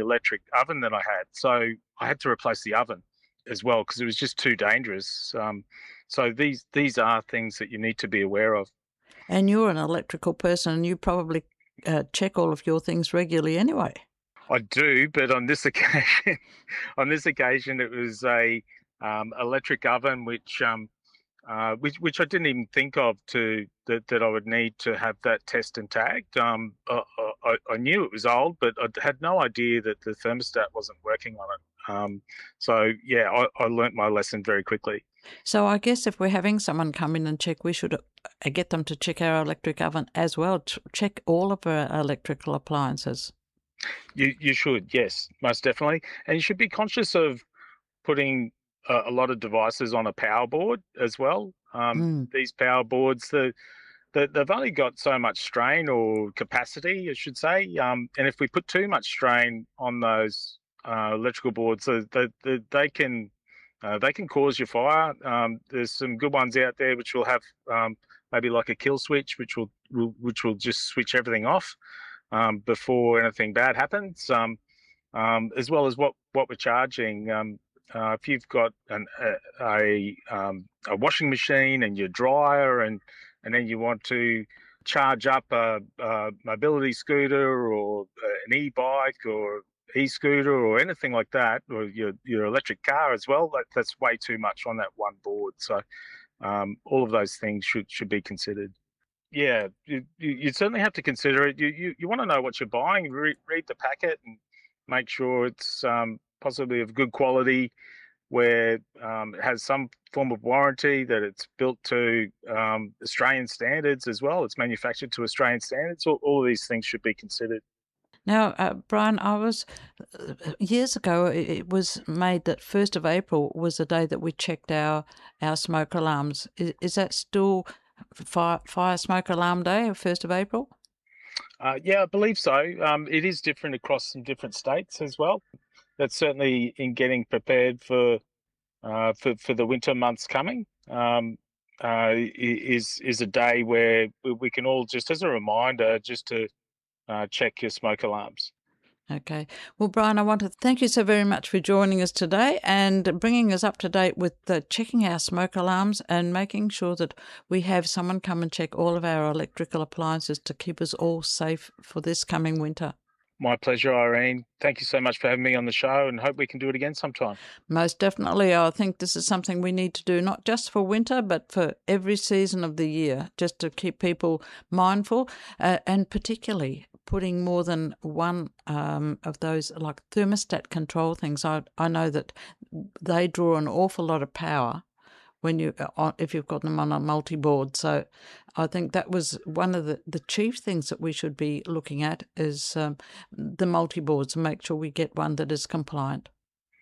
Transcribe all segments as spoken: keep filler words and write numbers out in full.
electric oven that I had. So I had to replace the oven as well because it was just too dangerous. Um, so these these are things that you need to be aware of. And you're an electrical person, and you probably uh, check all of your things regularly anyway. I do, but on this occasion, on this occasion, it was a um, electric oven, which um, uh, which which I didn't even think of to that, that I would need to have that test and tagged. Um, I, I, I knew it was old, but I had no idea that the thermostat wasn't working on it. Um, so yeah, I, I learnt my lesson very quickly. So I guess if we're having someone come in and check, we should uh, get them to check our electric oven as well. Ch- check all of our electrical appliances. You you should, yes, most definitely, and you should be conscious of putting a, a lot of devices on a power board as well. Um, Mm. these power boards, the, the they've only got so much strain or capacity, I should say, um, and if we put too much strain on those uh, electrical boards, they, they, they can uh, they can cause you fire. Um, there's some good ones out there which will have um, maybe like a kill switch, which will, will which will just switch everything off um, before anything bad happens. Um, um, as well as what, what we're charging. Um, uh, if you've got an, a a, um, a washing machine and your dryer, and and then you want to charge up a, a mobility scooter or an e-bike or e-scooter or anything like that, or your your electric car as well, that, that's way too much on that one board. So um, all of those things should should be considered. Yeah, you, you, you certainly have to consider it. You you, you want to know what you're buying. Re- read the packet and make sure it's um, possibly of good quality, where um, it has some form of warranty, that it's built to um, Australian standards as well. It's manufactured to Australian standards. All, all of these things should be considered. Now, uh, Brian, I was uh, years ago. It, it was made that first of April was the day that we checked our our smoke alarms. Is, is that still fire, fire smoke alarm day, first of April? Uh, yeah, I believe so. Um, it is different across some different states as well. That's certainly in getting prepared for uh, for for the winter months coming. Um, uh, is is a day where we can all, just as a reminder, just to uh, check your smoke alarms. Okay. Well, Brian, I want to thank you so very much for joining us today and bringing us up to date with uh, checking our smoke alarms and making sure that we have someone come and check all of our electrical appliances to keep us all safe for this coming winter. My pleasure, Irene. Thank you so much for having me on the show, and hope we can do it again sometime. Most definitely. I think this is something we need to do, not just for winter, but for every season of the year, just to keep people mindful, uh, and particularly putting more than one um, of those like thermostat control things. I, I know that they draw an awful lot of power when you if you've got them on a multi-board. So I think that was one of the, the chief things that we should be looking at is um, the multi-boards, and make sure we get one that is compliant.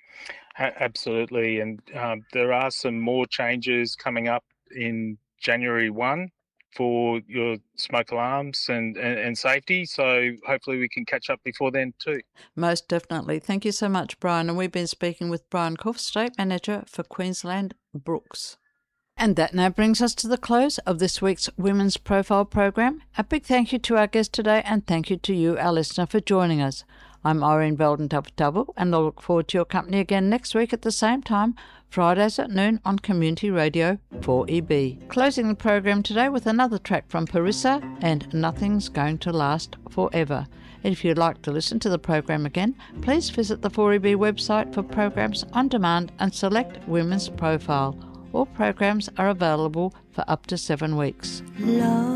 Absolutely, and um, there are some more changes coming up in January first for your smoke alarms and, and, and safety, so hopefully we can catch up before then too. Most definitely. Thank you so much, Brian. And we've been speaking with Brian Coff, State Manager for Queensland Brooks. And that now brings us to the close of this week's Women's Profile program. A big thank you to our guest today, and thank you to you, our listener, for joining us. I'm Irene Belden Tupper, and I look forward to your company again next week at the same time, Fridays at noon on Community Radio four E B. Closing the program today with another track from Parissa and Nothing's Going to Last Forever. And if you'd like to listen to the program again, please visit the four E B website for programs on demand and select Women's Profile. All programs are available for up to seven weeks. Love.